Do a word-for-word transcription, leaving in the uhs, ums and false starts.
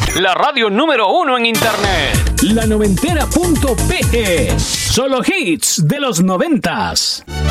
la radio número uno en internet. La noventera punto pe. Solo hits de los noventas.